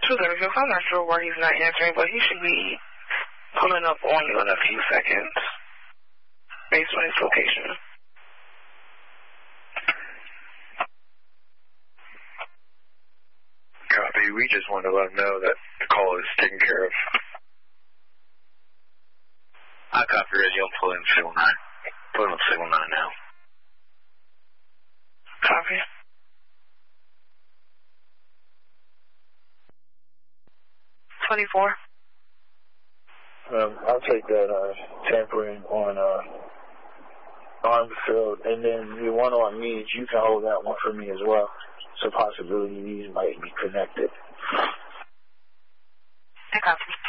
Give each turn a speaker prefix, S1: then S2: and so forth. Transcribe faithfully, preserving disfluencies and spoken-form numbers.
S1: two thirty-six, I'm not sure why he's not answering, but he should be pulling up on you in a few seconds based on his location.
S2: Copy. We just want to let him know that the call is taken care of. I copy, Reggie. I'm pulling signal nine. Pulling up signal nine now.
S1: Copy. twenty-four.
S3: Um, I'll take that uh, tampering on uh, Armfield, and then the one on me, you can hold that one for me as well. It's a possibility these might be connected.
S1: I copy.